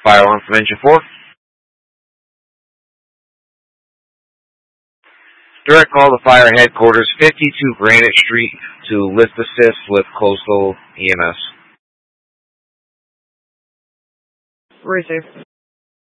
Fire alarm from engine 4. Direct call to fire headquarters, 52 Granite Street, to lift assist with Coastal EMS. Receive.